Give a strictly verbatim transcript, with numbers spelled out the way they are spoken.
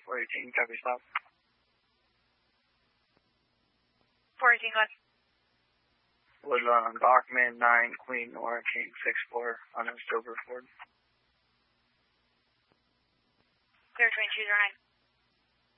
four eighteen, copy stop. four eighteen, go ahead. Woodlawn, Bachman, nine, Queen, Nora, King, six four, on a silver Ford. Clear twin two zero nine.